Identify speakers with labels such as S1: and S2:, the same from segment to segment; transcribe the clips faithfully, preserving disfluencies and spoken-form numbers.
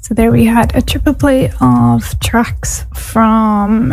S1: So there we had a triple play of tracks from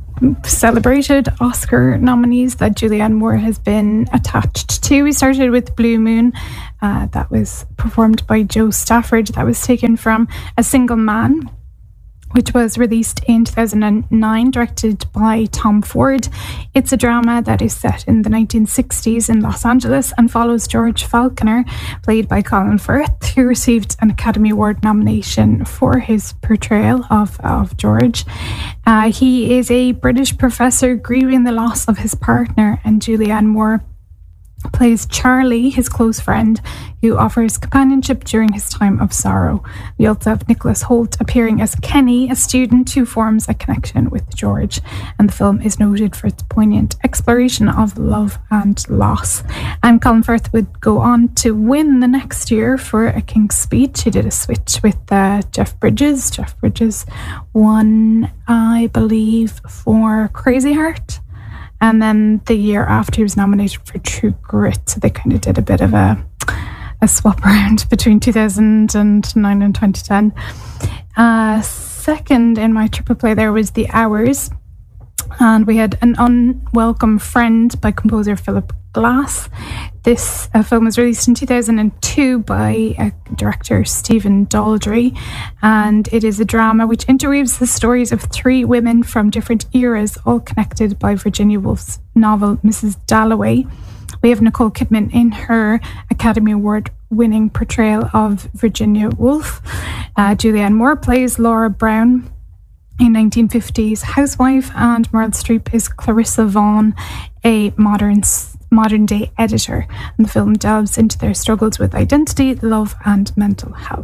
S1: celebrated Oscar nominees that Julianne Moore has been attached to. We started with Blue Moon. Uh, that was performed by Joe Stafford. That was taken from A Single Man, which was released in two thousand nine, directed by Tom Ford. It's a drama that is set in the nineteen sixties in Los Angeles and follows George Falconer, played by Colin Firth, who received an Academy Award nomination for his portrayal of, of George. Uh, he is a British professor grieving the loss of his partner, and Julianne Moore plays Charlie, his close friend, who offers companionship during his time of sorrow. We also have Nicholas Hoult appearing as Kenny, a student who forms a connection with George. And the film is noted for its poignant exploration of love and loss. And Colin Firth would go on to win the next year for A King's Speech. He did a switch with uh, Jeff Bridges. Jeff Bridges won, I believe, for Crazy Heart. And then the year after, he was nominated for True Grit. So they kind of did a bit of a a swap around between two thousand nine and twenty ten. Uh, second in my triple play there was The Hours. And we had An Unwelcome Friend by composer Philip Glass. This uh, film was released in two thousand two by uh, director Stephen Daldry, and it is a drama which interweaves the stories of three women from different eras, all connected by Virginia Woolf's novel Missus Dalloway. We have Nicole Kidman in her Academy Award winning portrayal of Virginia Woolf. Uh, Julianne Moore plays Laura Brown, a nineteen fifties housewife, and Meryl Streep is Clarissa Vaughn, a modern modern day editor. And the film delves into their struggles with identity, love, and mental health.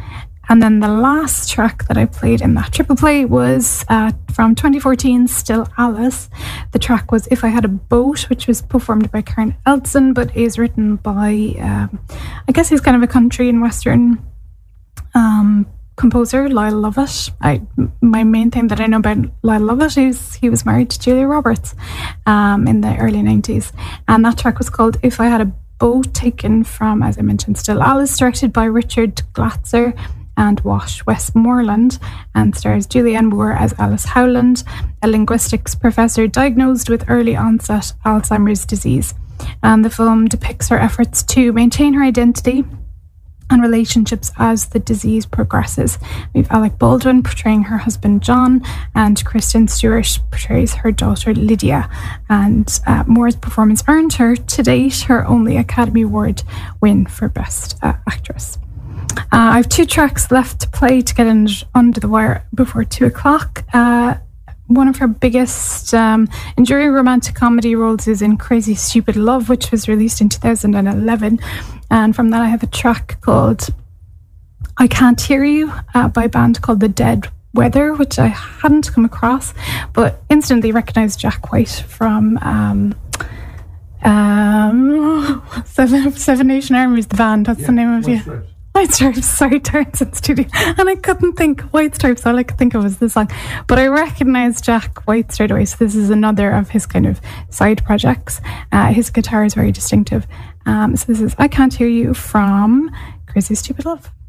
S1: And then the last track that I played in that triple play was uh, from twenty fourteen, Still Alice. The track was If I Had a Boat, which was performed by Karen Elson, but is written by, um, I guess he's kind of a country and western um, composer, Lyle Lovett. I, my main thing that I know about Lyle Lovett is he was married to Julia Roberts um, in the early nineties. And that track was called If I Had a Boat, taken from, as I mentioned, Still Alice, directed by Richard Glatzer and Wash Westmoreland, and stars Julianne Moore as Alice Howland, a linguistics professor diagnosed with early onset Alzheimer's disease. And the film depicts her efforts to maintain her identity and relationships as the disease progresses. We have Alec Baldwin portraying her husband John, and Kristen Stewart portrays her daughter Lydia. And uh, Moore's performance earned her, to date, her only Academy Award win for Best uh, Actress. Uh, I have two tracks left to play to get in, under the wire before two o'clock. Uh, one of her biggest um, enduring romantic comedy roles is in Crazy Stupid Love, which was released in two thousand eleven. And from that I have a track called I Can't Hear You uh, by a band called The Dead Weather, which I hadn't come across, but instantly recognised Jack White from um, um, Seven, Seven Nation Army is the band. That's yeah, the name of it. Yeah. White Stripes, sorry, Turns in Studio. And I couldn't think White Stripes, all I could think of was this song. But I recognised Jack White straight away, so this is another of his kind of side projects. Uh, his guitar is very distinctive. Um, so this is I Can't Hear You from Crazy Stupid Love.